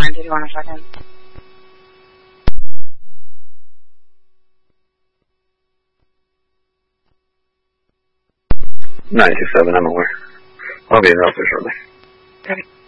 Did you want to check in? 927, I'm aware. I'll be in the office shortly. Okay.